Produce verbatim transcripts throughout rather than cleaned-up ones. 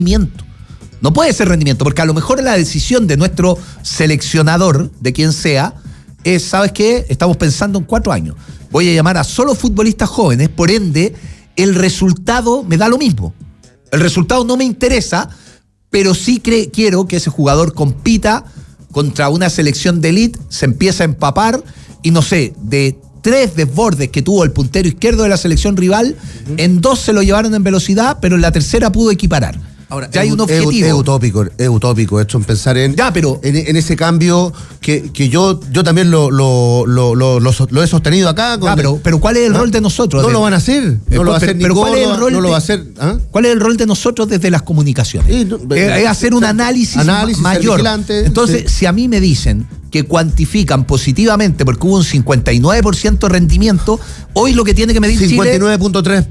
rendimiento. No puede ser rendimiento, porque a lo mejor la decisión de nuestro seleccionador, de quien sea, es, ¿sabes qué? Estamos pensando en cuatro años. Voy a llamar a solo futbolistas jóvenes, por ende, el resultado me da lo mismo. El resultado no me interesa, pero sí cre- quiero que ese jugador compita contra una selección de élite, se empieza a empapar y no sé, de tres desbordes que tuvo el puntero izquierdo de la selección rival, uh-huh. en dos se lo llevaron en velocidad, pero en la tercera pudo equiparar. Ahora, ya es, hay un objetivo. Es, es utópico, es utópico esto en pensar en, ya, pero, en, en ese cambio que, que yo, yo también lo, lo, lo, lo, lo, lo he sostenido acá. Ya, pero, el, pero ¿cuál es el ¿ah? rol de nosotros? No de, lo van a hacer. No pero, lo va a hacer pero ni ¿cuál es el rol no de, lo va a hacer. ¿ah? ¿Cuál es el rol de nosotros desde las comunicaciones? Sí, no, es, es hacer un análisis, análisis mayor. Vigilante, Entonces, sí. si a mí me dicen que cuantifican positivamente porque hubo un cincuenta y nueve por ciento de rendimiento, hoy lo que tiene que medir cincuenta y nueve punto tres.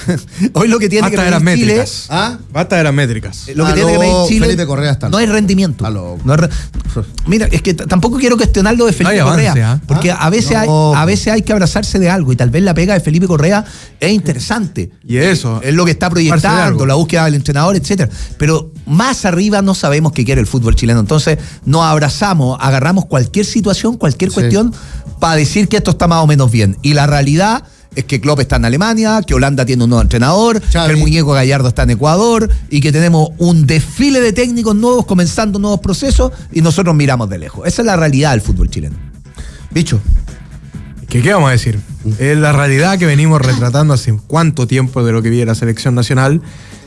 Hoy lo que tiene Basta que medir Chile... métricas. ¿Ah? Basta de las métricas. Lo que Aló, tiene que medir Chile Felipe Correa está no es rendimiento. No es re... Mira, es que t- tampoco quiero cuestionar lo de Felipe no Correa, avance, ¿eh? porque ¿Ah? a veces, no. hay, a veces hay que abrazarse de algo y tal vez la pega de Felipe Correa es interesante. Y eso. Es lo que está proyectando, la búsqueda del entrenador, etcétera. Pero más arriba no sabemos qué quiere el fútbol chileno. Entonces nos abrazamos, agarramos cualquier situación, cualquier cuestión sí. para decir que esto está más o menos bien. Y la realidad es que Klopp está en Alemania, que Holanda tiene un nuevo entrenador, Xavi. Que el muñeco Gallardo está en Ecuador y que tenemos un desfile de técnicos nuevos comenzando nuevos procesos y nosotros miramos de lejos. Esa es la realidad del fútbol chileno. Bicho. ¿Qué, ¿Qué vamos a decir? Es la realidad que venimos retratando hace cuánto tiempo de lo que vive la selección nacional.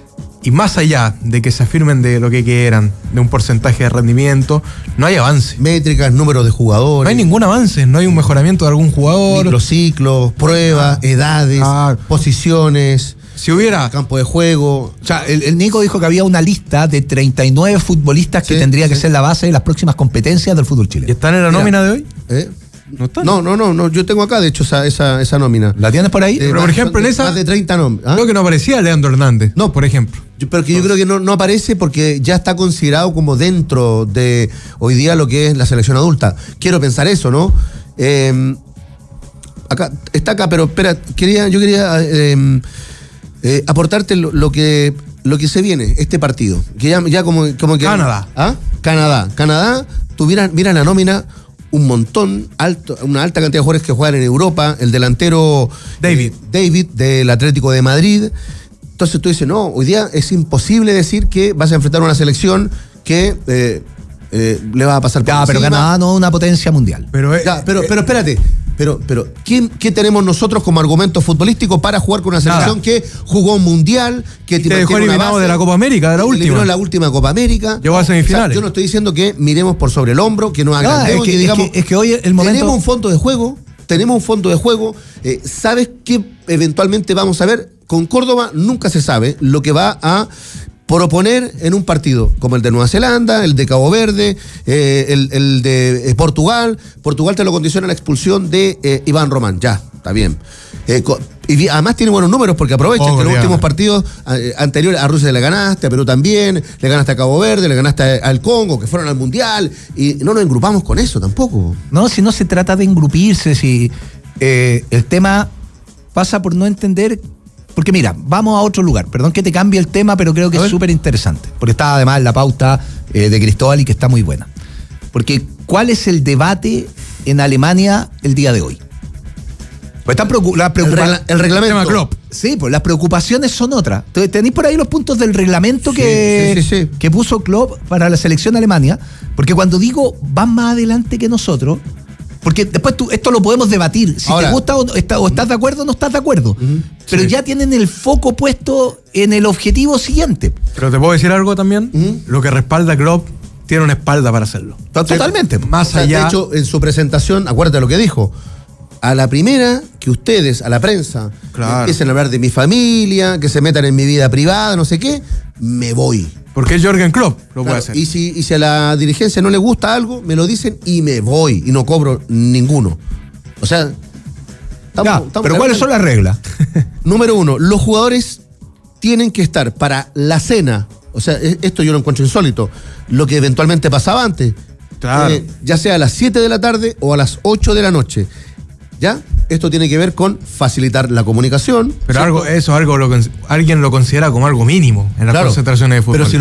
Y más allá de que se afirmen de lo que quieran, de un porcentaje de rendimiento, no hay avance. Métricas, números de jugadores. No hay ningún avance, no hay un mejoramiento de algún jugador. Microciclos, pruebas, ah, edades, ah, posiciones. Si hubiera campo de juego. O sea, el, el Nico dijo que había una lista de treinta y nueve futbolistas que sí, tendría sí. que ser la base de las próximas competencias del fútbol chileno. ¿Y están en la nómina Mira, de hoy? ¿Eh? ¿No están? No, no, no, no, yo tengo acá, de hecho, esa, esa, esa nómina. ¿La tienes por ahí? Eh, pero, más, por ejemplo, en esa... Más de treinta nombres. ¿Ah? Creo que no aparecía Leandro Hernández. No, por ejemplo. Yo, pero que yo creo que no, no aparece porque ya está considerado como dentro de hoy día lo que es la selección adulta. Quiero pensar eso, ¿no? Eh, acá, está acá, pero espera, quería, yo quería eh, eh, aportarte lo, lo que lo que se viene, este partido. Que ya, ya como, como que. Canadá. ¿Ah? Canadá. Canadá, tuviera, mira la nómina. Un montón, alto, una alta cantidad de jugadores que juegan en Europa, el delantero David, eh, David del Atlético de Madrid. Entonces tú dices, no, hoy día es imposible decir que vas a enfrentar una selección que eh, eh, le va a pasar por ya, encima. pero Canadá no es una potencia mundial. Pero, eh, ya, pero, eh, pero espérate, pero, pero ¿qué, ¿qué tenemos nosotros como argumento futbolístico para jugar con una selección nada. que jugó un mundial, que te dejó eliminado de la Copa América, de la última? Eliminó la última Copa América. Llegó a semifinales. O sea, yo no estoy diciendo que miremos por sobre el hombro, que nos agrandemos, no, es que, que digamos, es que, es que hoy el momento... tenemos un fondo de juego, tenemos un fondo de juego, eh, ¿sabes qué eventualmente vamos a ver? Con Córdoba nunca se sabe lo que va a proponer en un partido como el de Nueva Zelanda, el de Cabo Verde, eh, el, el de eh, Portugal. Portugal te lo condiciona la expulsión de eh, Iván Román, ya, está bien. Eh, y además tiene buenos números porque aprovecha oh, que los últimos partidos eh, anteriores a Rusia le ganaste, a Perú también, le ganaste a Cabo Verde, le ganaste al Congo, que fueron al Mundial, y no nos engrupamos con eso tampoco. No, si no se trata de engrupirse, si eh, el tema pasa por no entender... Porque mira, vamos a otro lugar. Perdón que te cambie el tema, pero creo que es súper interesante. Porque está además en la pauta eh, de Cristóbal y que está muy buena. Porque ¿cuál es el debate en Alemania el día de hoy? Pues están preocup- la preocupa- el, regla- el reglamento. Klopp. Sí, pues las preocupaciones son otras. Tenéis por ahí los puntos del reglamento sí, que, sí, sí, sí. que puso Klopp para la selección de Alemania. Porque cuando digo van más adelante que nosotros... Porque después tú, esto lo podemos debatir. Si Ahora, te gusta o, está, o estás de acuerdo o no estás de acuerdo. Uh-huh, pero sí. ya tienen el foco puesto en el objetivo siguiente. Pero te puedo decir algo también. Uh-huh. Lo que respalda Klopp tiene una espalda para hacerlo. Totalmente. Más o sea, allá. De hecho, en su presentación, acuérdate lo que dijo. A la primera que ustedes, a la prensa, claro. empiecen a hablar de mi familia, que se metan en mi vida privada, no sé qué, me voy. Porque es Jürgen Klopp, lo claro, puede hacer. Y si, y si a la dirigencia no le gusta algo, me lo dicen y me voy. Y no cobro ninguno. O sea... Estamos, ya, estamos pero ¿cuáles son las reglas? Número uno, los jugadores tienen que estar para la cena. O sea, esto yo lo encuentro insólito. Lo que eventualmente pasaba antes. Claro. Eh, ya sea a las siete de la tarde o a las ocho de la noche. ¿Ya? esto tiene que ver con facilitar la comunicación. Pero ¿cierto? algo, eso algo lo, alguien lo considera como algo mínimo en las Claro, concentraciones de fútbol. pero si